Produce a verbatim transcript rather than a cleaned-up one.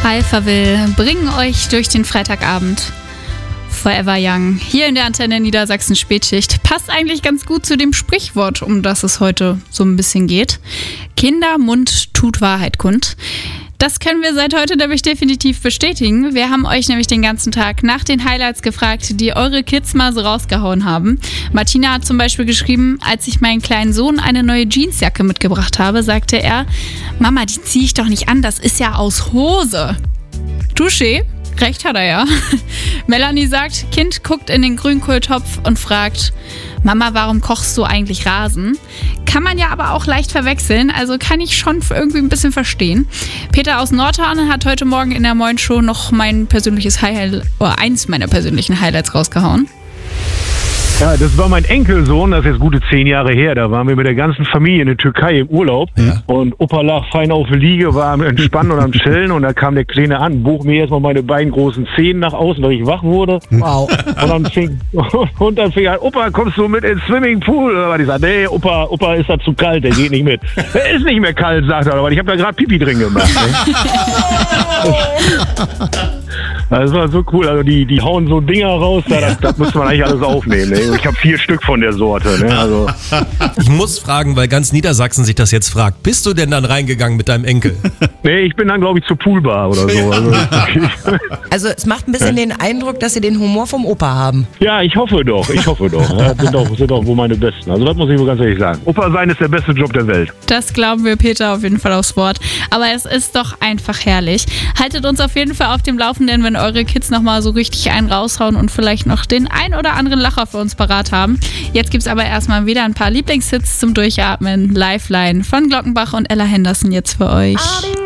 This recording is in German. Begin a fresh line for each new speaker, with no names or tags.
Alphaville bringen euch durch den Freitagabend. Forever Young, hier in der Antenne Niedersachsen Spätschicht. Passt eigentlich ganz gut zu dem Sprichwort, um das es heute so ein bisschen geht. Kindermund tut Wahrheit kund. Das können wir seit heute nämlich definitiv bestätigen. Wir haben euch nämlich den ganzen Tag nach den Highlights gefragt, die eure Kids mal so rausgehauen haben. Martina hat zum Beispiel geschrieben, als ich meinen kleinen Sohn eine neue Jeansjacke mitgebracht habe, sagte er, Mama, die ziehe ich doch nicht an, das ist ja aus Hose. Touché. Recht hat er ja. Melanie sagt, Kind guckt in den Grünkohltopf und fragt, Mama, warum kochst du eigentlich Rasen? Kann man ja aber auch leicht verwechseln, also kann ich schon irgendwie ein bisschen verstehen. Peter aus Nordhorn hat heute Morgen in der Moin Show noch mein persönliches Highlight, oder eins meiner persönlichen Highlights rausgehauen.
Ja, das war mein Enkelsohn, das ist jetzt gute zehn Jahre her. Da waren wir mit der ganzen Familie in der Türkei im Urlaub. Ja. Und Opa lag fein auf der Liege, war am Entspannen und am Chillen. Und da kam der Kleine an, bog mir erstmal meine beiden großen Zehen nach außen, weil ich wach wurde. Wow. Und dann fing, und dann fing er an, Opa, kommst du mit ins Swimmingpool? Und ich sagte, nee, Opa, Opa ist da zu kalt, der geht nicht mit. Der ist nicht mehr kalt, sagt er, aber ich habe da gerade Pipi drin gemacht. Ne? Das war so cool, also die, die hauen so Dinger raus, da, das, das muss man eigentlich alles aufnehmen. Ne? Ich habe vier Stück von der Sorte. Ne? Also.
Ich muss fragen, weil ganz Niedersachsen sich das jetzt fragt, bist du denn dann reingegangen mit deinem Enkel?
Nee, ich bin dann, glaube ich, zur Poolbar oder so. Also,
also es macht ein bisschen den Eindruck, dass sie den Humor vom Opa haben.
Ja, ich hoffe doch, ich hoffe doch. Ja, sind doch, sind doch wohl meine Besten. Also das muss ich wohl ganz ehrlich sagen. Opa sein ist der beste Job der Welt.
Das glauben wir Peter auf jeden Fall aufs Wort. Aber es ist doch einfach herrlich. Haltet uns auf jeden Fall auf dem Laufenden, wenn eure Kids nochmal so richtig einen raushauen und vielleicht noch den ein oder anderen Lacher für uns parat haben. Jetzt gibt's aber erstmal wieder ein paar Lieblingshits zum Durchatmen. Lifeline von Glockenbach und Ella Henderson jetzt für euch.